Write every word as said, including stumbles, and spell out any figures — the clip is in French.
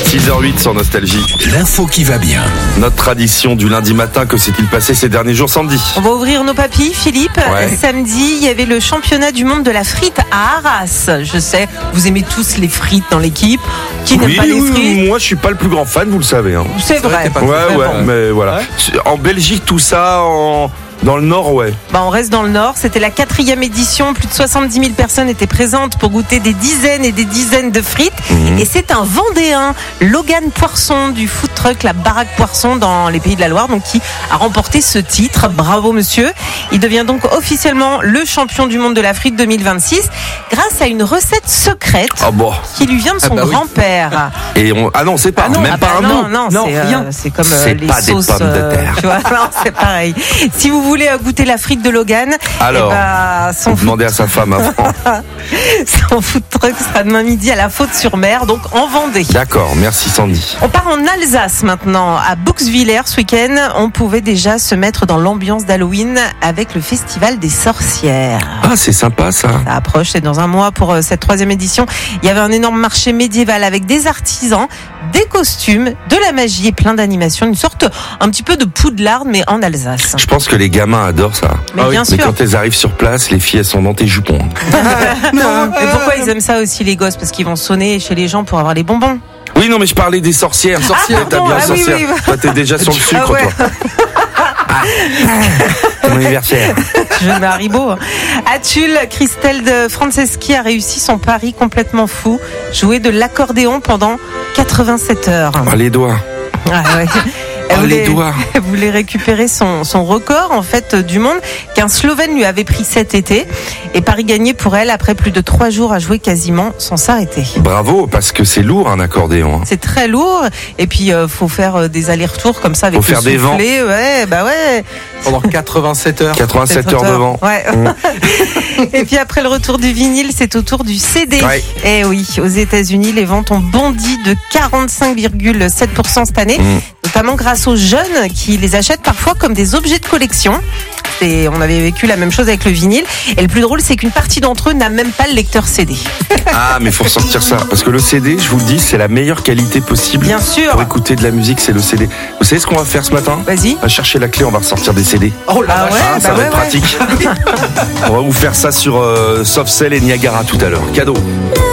six heures huit sur Nostalgie. L'info qui va bien. Notre tradition du lundi matin, que s'est-il passé ces derniers jours, Sandy? On va ouvrir nos papilles, Philippe. Ouais. Samedi, il y avait le championnat du monde de la frite à Arras. Je sais, vous aimez tous les frites dans l'équipe. Qui n'aime Oui, pas les oui, frites? moi je suis pas le plus grand fan, vous le savez. Hein. C'est vrai. Ouais, ouais, mais voilà. Ouais. En Belgique, tout ça, en... dans le Nord, ouais. Bah, on reste dans le Nord. C'était la quatrième édition. Plus de soixante-dix mille personnes étaient présentes pour goûter des dizaines et des dizaines de frites. Mmh. Et c'est un Vendéen, Logan Poisson, du food truck La Baraque Poisson dans les Pays de la Loire, donc qui a remporté ce titre. Bravo, monsieur. Il devient donc officiellement le champion du monde de la frite deux mille vingt-six grâce à une recette secrète Ah bon. qui lui vient de son Ah bah oui. grand-père. Et on... Ah non, c'est pas, Ah non, même ah pas bah un non, mot. non, Non, c'est, euh, rien. c'est comme euh, C'est les pas des sauces. pommes de euh, terre. tu vois, non, c'est pareil. Si vous voulez euh, goûter la frite de Logan, Alors, eh ben, son, food, demandez à sa femme avant. son food truck sera demain midi à la Faute-sur-Mer, donc en Vendée. D'accord, merci Sandy. On part en Alsace maintenant, à Bouxwiller ce week-end. On pouvait déjà se mettre dans l'ambiance d'Halloween avec le festival des sorcières. Ah, c'est sympa ça. Ça approche, c'est dans un mois pour euh, cette troisième édition. Il y avait un énorme marché médiéval avec des artisans, des costumes, de la magie et plein d'animations. Une sorte, un petit peu de Poudlard, mais en Alsace. Je pense que les gamins adorent ça. Mais Ah oui, bien Mais sûr. quand elles arrivent sur place, les filles elles sont dans tes jupons. Non. Mais pourquoi ils aiment ça aussi, les gosses? Parce qu'ils vont sonner chez les gens pour avoir les bonbons. Oui, non, mais je parlais des sorcières. Sorcières, pardon, t'as bien ah oui, sorcière. oui, oui. Toi, t'es déjà sur le sucre, Ah ouais. toi. Ah, c'est mon anniversaire. Je mets Haribo. À Tulle, Christelle de Franceschi a réussi son pari complètement fou. Jouer de l'accordéon pendant quatre-vingt-sept heures. Oh, les doigts. Ah ouais. Elle Oh, les voulait, doigts. elle voulait récupérer son, son record en fait du monde qu'un Slovène lui avait pris cet été. Et pari gagné pour elle après plus de trois jours à jouer quasiment sans s'arrêter. Bravo, parce que c'est lourd un accordéon. hein. C'est très lourd et puis euh, faut faire euh, des allers-retours comme ça avec Faut le faire des vents. soufflet. Ouais, bah ouais. Pendant quatre-vingt-sept heures. quatre-vingt-sept heures de vent. Ouais. Et puis après le retour du vinyle, c'est au tour du C D. Ouais. Et oui, aux États-Unis, les ventes ont bondi de quarante-cinq virgule sept pour cent cette année, Mmh. notamment grâce aux jeunes qui les achètent parfois comme des objets de collection. Et on avait vécu la même chose avec le vinyle. Et le plus drôle, c'est qu'une partie d'entre eux n'a même pas le lecteur C D. Ah, mais faut ressortir ça. Parce que le C D, je vous le dis, c'est la meilleure qualité possible. Bien sûr. Pour écouter de la musique, c'est le C D. Vous savez ce qu'on va faire ce matin? Vas-y. On va chercher la clé, on va ressortir des C D. Oh la Ah vache. ouais, Ah, ça bah va ouais, être ouais. pratique. On va vous faire ça sur euh, Softcell et Niagara tout à l'heure. Cadeau.